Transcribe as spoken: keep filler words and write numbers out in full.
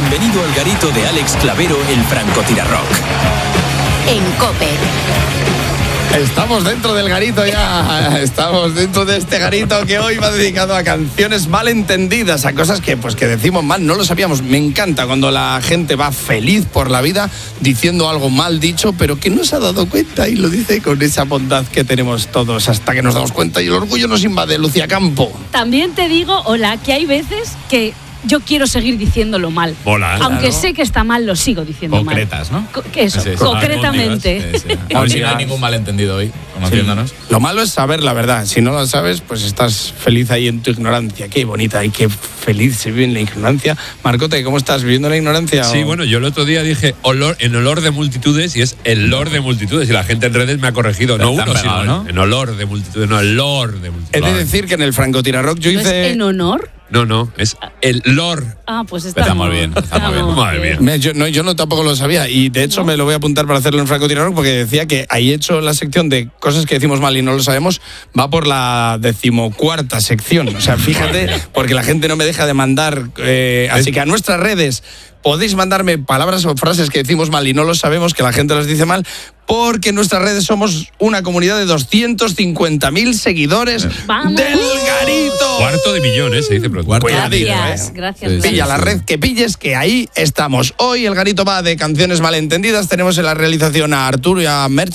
Bienvenido al garito de Alex Clavero, el francotirarrock. En COPE. Estamos dentro del garito ya, estamos dentro de este garito que hoy va dedicado a canciones malentendidas, a cosas que pues que decimos mal, no lo sabíamos. Me encanta cuando la gente va feliz por la vida diciendo algo mal dicho, pero que no se ha dado cuenta y lo dice con esa bondad que tenemos todos hasta que nos damos cuenta y el orgullo nos invade. Lucía Campo. También te digo, hola, que hay veces que yo quiero seguir diciéndolo mal. Hola, Aunque claro. sé que está mal, lo sigo diciendo Concretas, mal. ¿no? Co- Eso, Sí, sí. concretamente. Sí, sí. A ver si no hay ningún malentendido hoy, conociéndonos. Sí. Lo malo es saber la verdad. Si no la sabes, pues estás feliz ahí en tu ignorancia. Qué bonita y qué feliz se vive en la ignorancia. Marcote, ¿cómo estás viviendo la ignorancia? Sí, o? bueno, yo el otro día dije olor, en olor de multitudes y es el lord de multitudes y la gente en redes me ha corregido. No uno, sino en, en olor de multitudes, no el lord de He multitudes. de decir que en el francotirarrock yo ¿No es hice... en honor? No, no, es el lord. Ah, pues estamos, bien, estamos bien. Madre mía. Me- Yo, no, yo no tampoco lo sabía y de hecho ¿No? me lo voy a apuntar para hacerlo en francotirarrock porque decía que ahí hecho la sección de cosas que decimos mal y no lo sabemos, va por la decimocuarta sección. O sea, fíjate, porque la gente no me deja de mandar. Eh, así que a nuestras redes podéis mandarme palabras o frases que decimos mal y no lo sabemos, que la gente las dice mal, porque en nuestras redes somos una comunidad de doscientos cincuenta mil seguidores ¡Vamos! del garito. Cuarto de millón, ¿eh? Se dice pronto. Cuidadito, Gracias, ¿eh? gracias. Sí, sí, Pilla gracias. la red que pilles, que ahí estamos. Hoy el garito va de canciones malentendidas. Tenemos en la realización a Arturo y a Merche.